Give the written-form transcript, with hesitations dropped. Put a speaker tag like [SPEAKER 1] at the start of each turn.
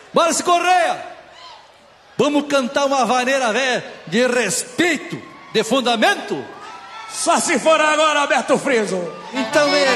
[SPEAKER 1] Márcio Correia, vamos cantar uma vaneira velha de respeito, de fundamento?
[SPEAKER 2] Só se for agora, Alberto Friso.
[SPEAKER 1] Então é.